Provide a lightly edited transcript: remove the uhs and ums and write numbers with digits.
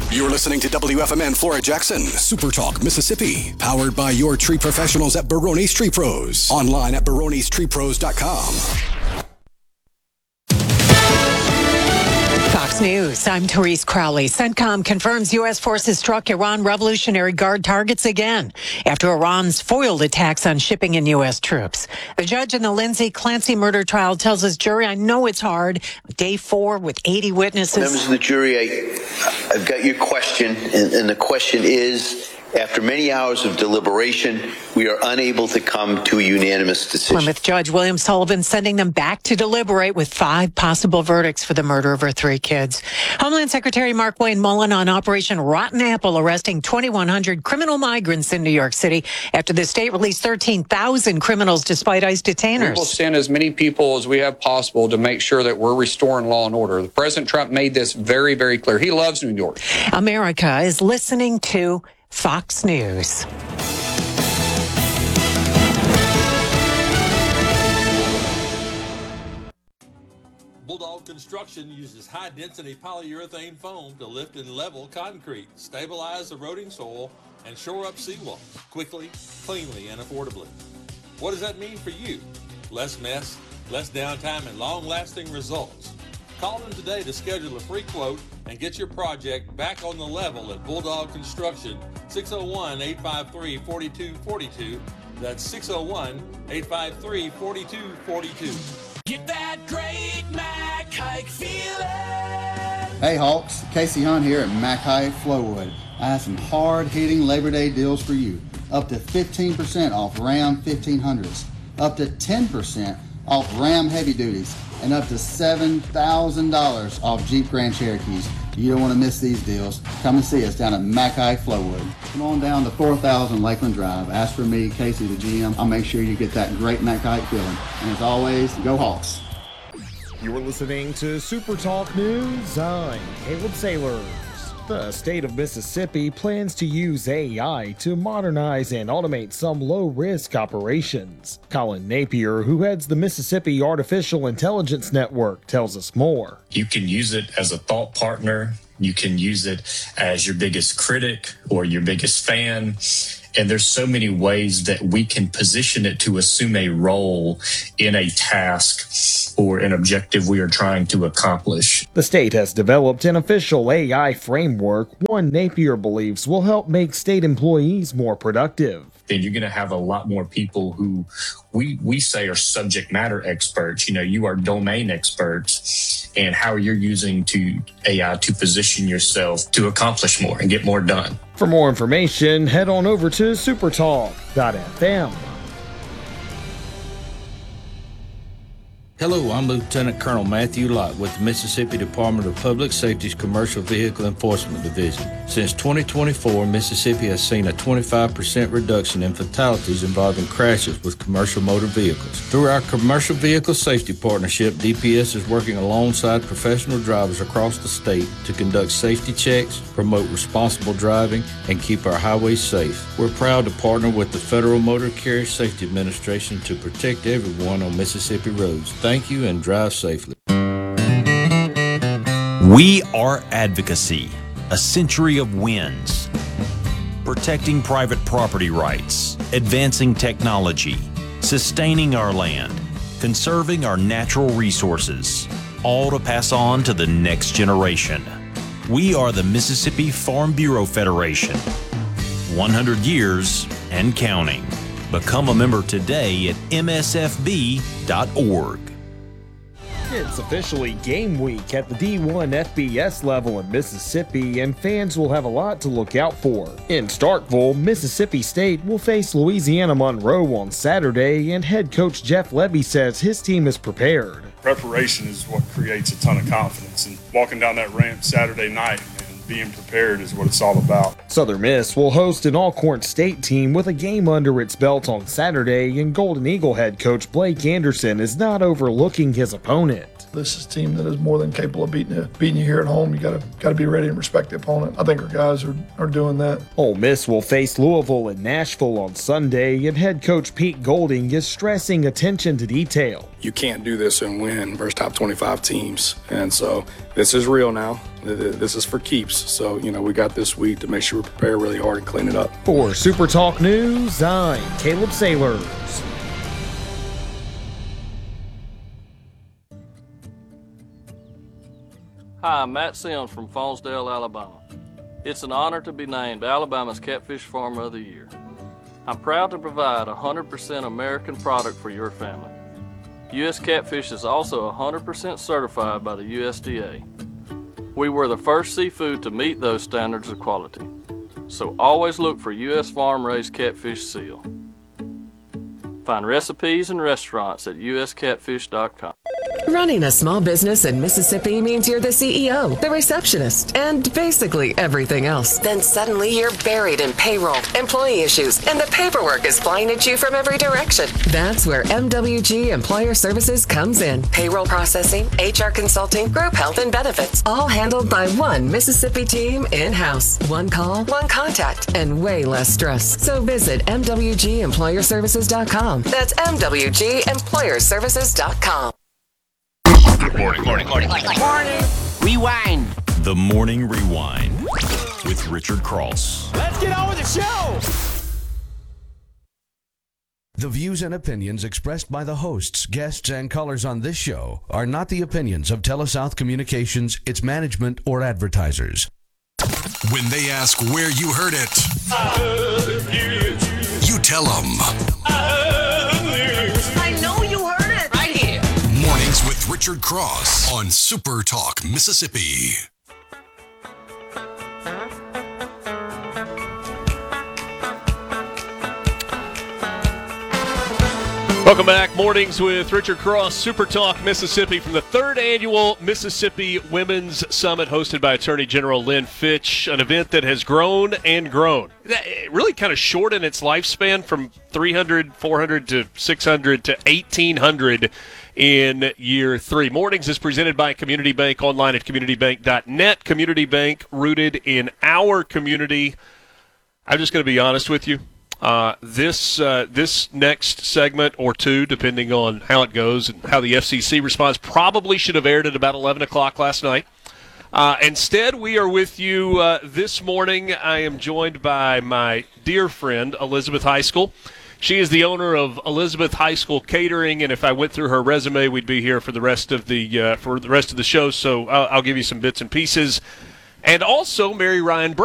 You're listening to WFMN Flora Jackson, Super Talk, Mississippi. Powered by your tree professionals at Barone's Tree Pros. Online at baronestreepros.com. Fox News, I'm Therese Crowley. CENTCOM confirms U.S. forces struck Iran Revolutionary Guard targets again after Iran's foiled attacks on shipping and U.S. troops. The judge in the Lindsay Clancy murder trial tells his jury, I know it's hard, day 4 with 80 witnesses. Members of the jury, I've got your question, and the question is, after many hours of deliberation, we are unable to come to a unanimous decision. Plymouth Judge William Sullivan sending them back to deliberate with 5 possible verdicts for the murder of her 3 kids. Homeland Secretary Mark Wayne Mullen on Operation Rotten Apple, arresting 2,100 criminal migrants in New York City after the state released 13,000 criminals despite ICE detainers. We will send as many people as we have possible to make sure that we're restoring law and order. President Trump made this very, very clear. He loves New York. America is listening to Fox News. Bulldog Construction uses high-density polyurethane foam to lift and level concrete, stabilize eroding soil, and shore up seawalls quickly, cleanly, and affordably. What does that mean for you? Less mess, less downtime, and long-lasting results. Call them today to schedule a free quote and get your project back on the level at Bulldog Construction, 601-853-4242. That's 601-853-4242. Get that great Mac Hike feeling. Hey Hawks, Casey Hunt here at Mac Hike Flowwood. I have some hard-hitting Labor Day deals for you. Up to 15% off Ram 1500s, up to 10% off Ram Heavy Duties, and up to $7,000 off Jeep Grand Cherokees. You don't want to miss these deals. Come and see us down at Mackay Flowwood. Come on down to 4000 Lakeland Drive. Ask for me, Casey, the GM. I'll make sure you get that great Mackay feeling. And as always, go Hawks. You are listening to Super Talk News. I'm Caleb Sailors. The state of Mississippi plans to use AI to modernize and automate some low-risk operations. Colin Napier, who heads the Mississippi Artificial Intelligence Network, tells us more. You can use it as a thought partner. You can use it as your biggest critic or your biggest fan. And there's so many ways that we can position it to assume a role in a task or an objective we are trying to accomplish. The state has developed an official AI framework one Napier believes will help make state employees more productive. Then you're going to have a lot more people who we say are subject matter experts. You know, you are domain experts, and how you're using AI to position yourself to accomplish more and get more done. For more information, head on over to supertalk.fm. Hello, I'm Lieutenant Colonel Matthew Lott with the Mississippi Department of Public Safety's Commercial Vehicle Enforcement Division. Since 2024, Mississippi has seen a 25% reduction in fatalities involving crashes with commercial motor vehicles. Through our Commercial Vehicle Safety Partnership, DPS is working alongside professional drivers across the state to conduct safety checks, promote responsible driving, and keep our highways safe. We're proud to partner with the Federal Motor Carrier Safety Administration to protect everyone on Mississippi roads. Thank you and drive safely. We are advocacy, a century of wins. Protecting private property rights, advancing technology, sustaining our land, conserving our natural resources, all to pass on to the next generation. We are the Mississippi Farm Bureau Federation. 100 years and counting. Become a member today at msfb.org. It's officially game week at the D1 FBS level in Mississippi, and fans will have a lot to look out for. In Starkville, Mississippi State will face Louisiana Monroe on Saturday, and head coach Jeff Levy says his team is prepared. Preparation is what creates a ton of confidence, and walking down that ramp Saturday night and being prepared is what it's all about. Southern Miss will host an Alcorn State team with a game under its belt on Saturday, and Golden Eagle head coach Blake Anderson is not overlooking his opponent. This is a team that is more than capable of beating you here at home. You got to be ready and respect the opponent. I think our guys are doing that. Ole Miss will face Louisville and Nashville on Sunday, and head coach Pete Golding is stressing attention to detail. You can't do this and win versus top 25 teams. And so this is real now. This is for keeps. So, we got this week to make sure we prepare really hard and clean it up. For Super Talk News, I'm Caleb Sailors. Hi, I'm Matt Sims from Faunsdale, Alabama. It's an honor to be named Alabama's Catfish Farmer of the Year. I'm proud to provide 100% American product for your family. U.S. Catfish is also 100% certified by the USDA. We were the first seafood to meet those standards of quality. So always look for U.S. farm-raised catfish seal. Find recipes and restaurants at uscatfish.com. Running a small business in Mississippi means you're the CEO, the receptionist, and basically everything else. Then suddenly you're buried in payroll, employee issues, and the paperwork is flying at you from every direction. That's where MWG Employer Services comes in. Payroll processing, HR consulting, group health and benefits, all handled by one Mississippi team in-house. One call, one contact, and way less stress. So visit MWGEmployerServices.com. That's MWGEmployerServices.com. Good morning. Morning. Rewind. The Morning Rewind with Richard Cross. Let's get on with the show. The views and opinions expressed by the hosts, guests, and callers on this show are not the opinions of TeleSouth Communications, its management, or advertisers. When they ask where you heard it, you tell them. I know you heard it right here. Mornings with Richard Cross on Super Talk, Mississippi. Welcome back. Mornings with Richard Cross, Super Talk, Mississippi, from the 3rd Annual Mississippi Women's Summit hosted by Attorney General Lynn Fitch, an event that has grown and grown. It really kind of shortened its lifespan from 300, 400 to 600 to 1,800 in year 3. Mornings is presented by Community Bank, online at communitybank.net. Community Bank, rooted in our community. I'm just going to be honest with you. This next segment or two, depending on how it goes and how the FCC responds, probably should have aired at about 11 o'clock last night. Instead, we are with you this morning. I am joined by my dear friend, Elizabeth Heiskell. She is the owner of Elizabeth Heiskell Catering, and if I went through her resume, we'd be here for the rest of the show. So I'll give you some bits and pieces. And also Mary Ryan